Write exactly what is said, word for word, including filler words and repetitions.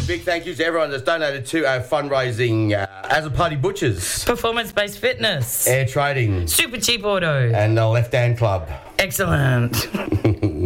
big thank you to everyone that's donated to our fundraising uh, As a Party Butchers, Performance-based fitness. Air Trading, Super Cheap Auto. and the Left Hand Club. Excellent.